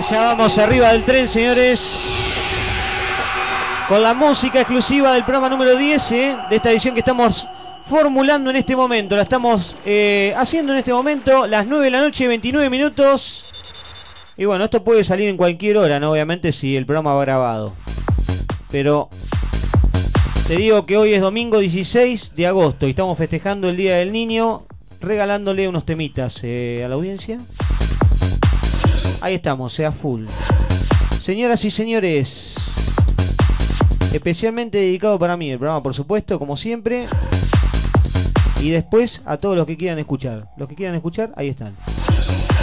Allá vamos arriba del tren, señores. Con la música exclusiva del programa número 10, de esta edición que estamos formulando en este momento. La estamos haciendo en este momento, las 9 de la noche, 29 minutos. Y bueno, esto puede salir en cualquier hora, ¿no? Obviamente si el programa va grabado. Pero te digo que hoy es domingo 16 de agosto y estamos festejando el Día del Niño, regalándole unos temitas a la audiencia. Ahí estamos, a full. Señoras y señores, especialmente dedicado para mí el programa, por supuesto, como siempre. Y después a todos los que quieran escuchar. Los que quieran escuchar, ahí están.